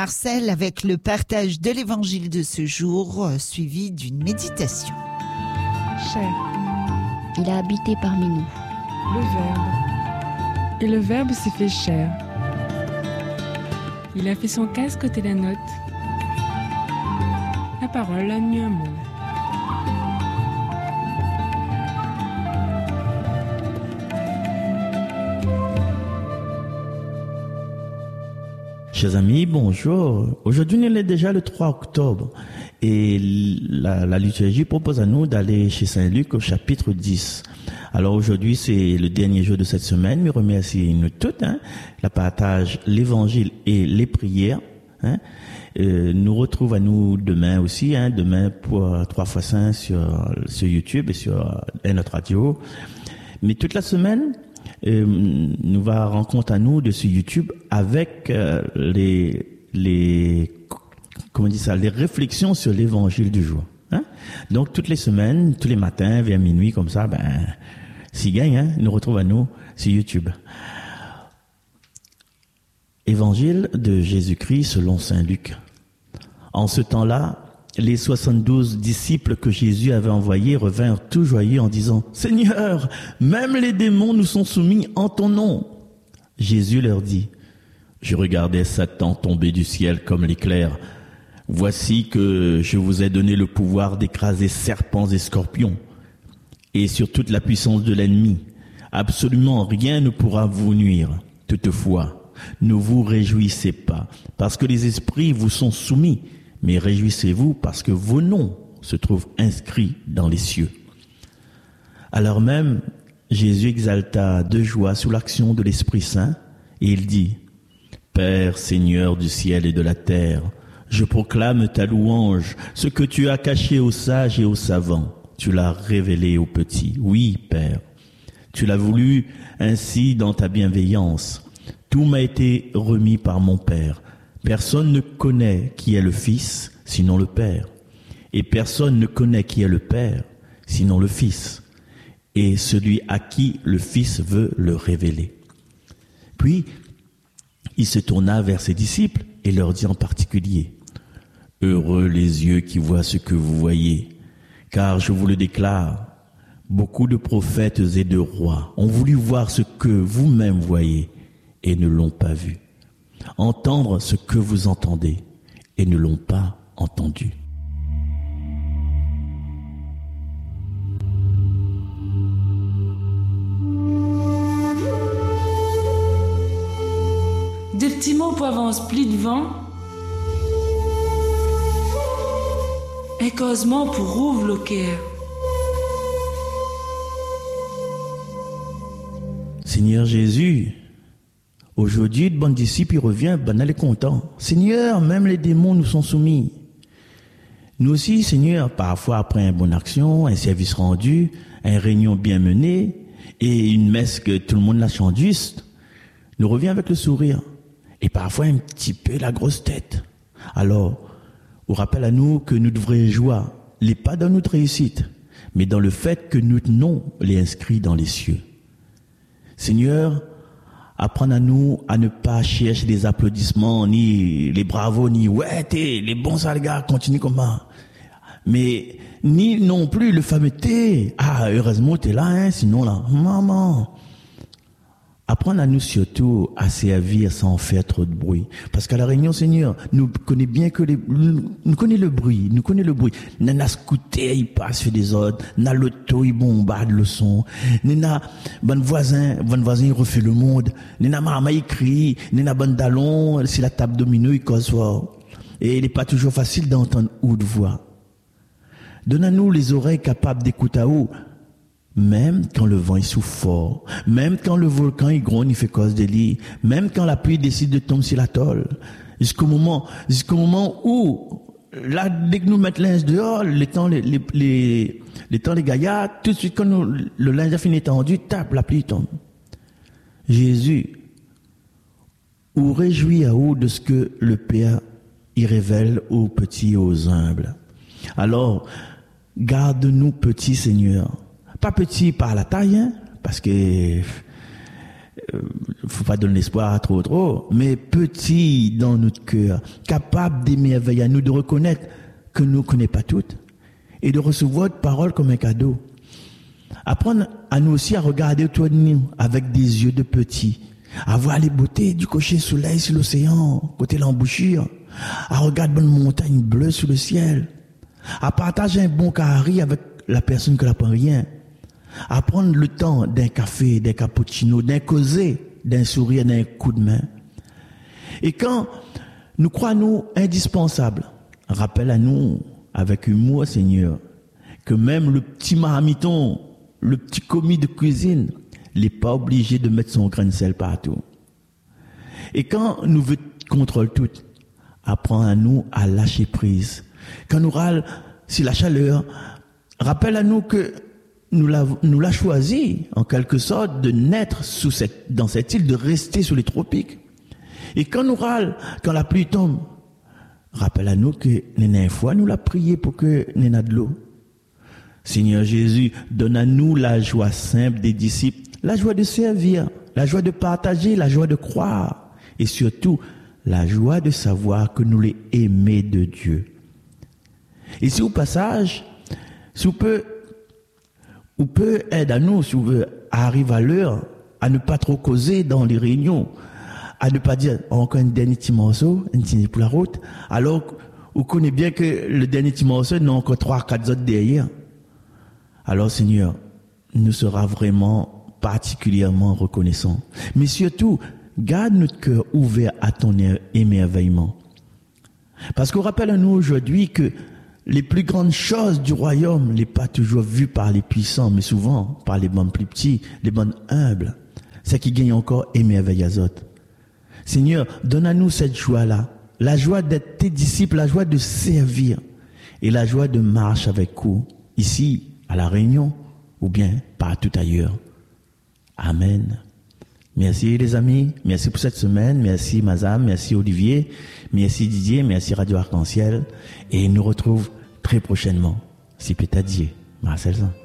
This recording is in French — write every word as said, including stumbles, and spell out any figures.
Marcel avec le partage de l'évangile de ce jour, euh, suivi d'une méditation. Cher. Il a habité parmi nous. Le Verbe. Et le Verbe s'est fait chair. Il a fait son casque côté la note. La parole a mis un mot. Chers amis, bonjour. Aujourd'hui, on est déjà le trois octobre et la, la liturgie propose à nous d'aller chez Saint Luc au chapitre dix. Alors aujourd'hui, c'est le dernier jour de cette semaine. Nous remercions nous toutes, hein, la partage, l'évangile et les prières. Hein. Euh, nous retrouve à nous demain aussi, hein, demain pour trois fois cinq sur, sur YouTube et sur et notre radio. Mais toute la semaine, Euh, nous va rencontre à nous de ce YouTube avec euh, les les comment on dit ça les réflexions sur l'évangile du jour. Hein? Donc toutes les semaines, tous les matins vers minuit comme ça, ben s'il gagne, hein, nous retrouve à nous sur YouTube. Évangile de Jésus-Christ selon Saint Luc. En ce temps-là, les soixante-douze disciples que Jésus avait envoyés revinrent tout joyeux en disant « Seigneur, même les démons nous sont soumis en ton nom. » Jésus leur dit « Je regardais Satan tomber du ciel comme l'éclair. Voici que je vous ai donné le pouvoir d'écraser serpents et scorpions et sur toute la puissance de l'ennemi. Absolument rien ne pourra vous nuire. Toutefois, ne vous réjouissez pas parce que les esprits vous sont soumis. Mais réjouissez-vous parce que vos noms se trouvent inscrits dans les cieux. » Alors même, Jésus exalta de joie sous l'action de l'Esprit Saint et il dit « Père, Seigneur du ciel et de la terre, je proclame ta louange, ce que tu as caché aux sages et aux savants, tu l'as révélé aux petits. Oui, Père, tu l'as voulu ainsi dans ta bienveillance. Tout m'a été remis par mon Père. Personne ne connaît qui est le Fils, sinon le Père. Et personne ne connaît qui est le Père, sinon le Fils. Et celui à qui le Fils veut le révéler. Puis, il se tourna vers ses disciples et leur dit en particulier, « Heureux les yeux qui voient ce que vous voyez, car je vous le déclare, beaucoup de prophètes et de rois ont voulu voir ce que vous-même voyez et ne l'ont pas vu. Entendre ce que vous entendez et ne l'ont pas entendu. » Des petits mots pour avance pli devant. Et causement pour rouvre le cœur. Seigneur Jésus, aujourd'hui, le bon disciple, il revient, ben, elle est content. Seigneur, même les démons nous sont soumis. Nous aussi, Seigneur, parfois après une bonne action, un service rendu, une réunion bien menée, et une messe que tout le monde la chante juste, nous revient avec le sourire. Et parfois un petit peu la grosse tête. Alors, on rappelle à nous que nous devrions jouer, les pas dans notre réussite, mais dans le fait que nous tenons les inscrits dans les cieux. Seigneur, apprendre à nous à ne pas chercher les applaudissements, ni les bravos, ni « ouais, t'es, les bons sales gars, continue comme ça ». Mais ni non plus le fameux « t'es, ah, heureusement t'es là, hein, sinon là, maman ». Apprendre à nous surtout à servir sans faire trop de bruit. Parce qu'à la réunion, Seigneur, nous connaissons bien que les, nous connaissons le bruit, nous connaissons le bruit. Nous avons scooter, il passe sur des ordres, nous avons l'auto, il bombarde le son. Nous avons bon voisin, bon voisin, il refait le monde. Nous avons maman, il crie. Nous avons bon dallon, c'est la table domino, il cause fort. Et il n'est pas toujours facile d'entendre ou de voix. Donne-nous les oreilles capables d'écouter à haut. Même quand le vent il souffle fort, même quand le volcan il gronde, il fait cause de lit, même quand la pluie décide de tomber sur l'atoll, jusqu'au moment, jusqu'au moment où, là, dès que nous mettons le linge dehors, les temps, les, les, les, les temps, les gaillards, tout de suite quand nous, le linge a fini tendu, tape, la pluie tombe. Jésus, ou réjouit à haut de ce que le Père y révèle aux petits et aux humbles. Alors, garde-nous petits, Seigneur. Pas petit par la taille, hein, parce que euh, faut pas donner l'espoir trop trop, mais petit dans notre cœur, capable d'émerveiller à nous, de reconnaître que nous ne connaissons pas toutes et de recevoir votre parole comme un cadeau. Apprendre à nous aussi à regarder autour de nous avec des yeux de petits, à voir les beautés du coucher de soleil sur l'océan, côté l'embouchure, à regarder une montagne bleue sur le ciel, à partager un bon carré avec la personne qui n'a pas rien, à prendre le temps d'un café, d'un cappuccino, d'un causer, d'un sourire, d'un coup de main. Et quand nous croyons indispensables, rappelle à nous, avec humour, Seigneur, que même le petit marmiton, le petit commis de cuisine, n'est pas obligé de mettre son grain de sel partout. Et quand nous veut contrôle tout, apprends à nous à lâcher prise. Quand nous râle sur la chaleur, rappelle à nous que nous l'a, nous l'a choisi, en quelque sorte, de naître sous cette, dans cette île, de rester sous les tropiques. Et quand nous râle, quand la pluie tombe, rappelle à nous que, une fois, nous l'a prié pour que nous ayons de l'eau. Seigneur Jésus, donne à nous la joie simple des disciples, la joie de servir, la joie de partager, la joie de croire, et surtout, la joie de savoir que nous les aimés de Dieu. Et si au passage, si vous peut, ou peut aider à nous, si vous veut, à arriver à l'heure, à ne pas trop causer dans les réunions, à ne pas dire oh, encore un dernier petit morceau, un petit pour la route, alors vous connaissez bien que le dernier petit morceau n'a encore trois, quatre autres derrière. Alors Seigneur, nous sera vraiment particulièrement reconnaissants. Mais surtout, garde notre cœur ouvert à ton émerveillement. Parce qu'on rappelle à nous aujourd'hui que les plus grandes choses du royaume n'est pas toujours vues par les puissants, mais souvent par les bonnes plus petits, les bonnes humbles. C'est qui gagnent encore émerveillent les autres. Seigneur, donne à nous cette joie-là, la joie d'être tes disciples, la joie de servir et la joie de marcher avec vous, ici, à La Réunion, ou bien partout ailleurs. Amen. Merci les amis, merci pour cette semaine, merci Mazam, merci Olivier, merci Didier, merci Radio Arc-en-Ciel, et nous retrouve très prochainement, si peut-être Dieu, Marcel Zan.